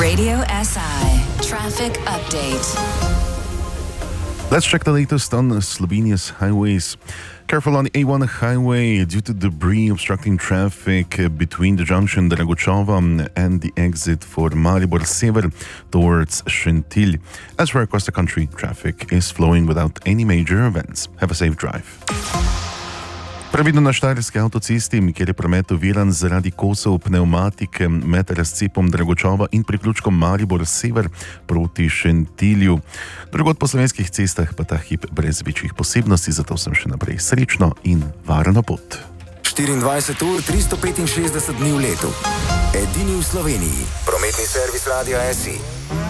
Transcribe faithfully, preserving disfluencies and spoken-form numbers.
Radio S I Traffic Update. Let's check the latest on Slovenia's highways. Careful on the A one highway due to debris obstructing traffic between the junction Dragočova and the exit for Maribor Sever towards Šentilj. Elsewhere across the country, traffic is flowing without any major events. Have a safe drive. Previdno na Štajerski avtocesti, kjer je promet oviran zaradi kosov pnevmatike med razcepom Dragočova in priključkom Maribor Sever proti Šentilju. Drugod po slovenskih cestah pa ta hip brez večjih posebnosti, zato sem še naprej srečno in varno pot. štiriindvajset ur, tristo petinšestdeset dni v letu. Edini v Sloveniji. Prometni servis Radia S I.